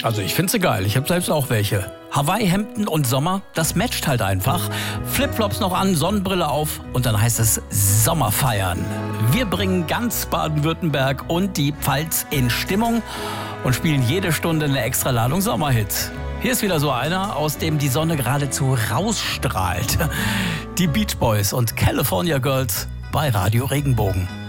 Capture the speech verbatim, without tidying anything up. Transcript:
Also ich finde sie geil. Ich habe selbst auch welche. Hawaii-Hemden und Sommer, das matcht halt einfach. Flipflops noch an, Sonnenbrille auf und dann heißt es Sommerfeiern. Wir bringen ganz Baden-Württemberg und die Pfalz in Stimmung und spielen jede Stunde eine extra Ladung Sommerhits. Hier ist wieder so einer, aus dem die Sonne geradezu rausstrahlt. Die Beach Boys und California Girls bei Radio Regenbogen.